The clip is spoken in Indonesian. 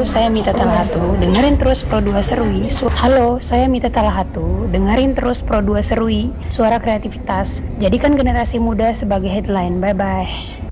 saya Mita Talahatu. Dengerin terus Pro 2 Serui. Halo, saya Mita Talahatu. Dengerin terus Pro 2 Serui. Suara kreativitas. Jadikan generasi muda sebagai headline. Bye-bye.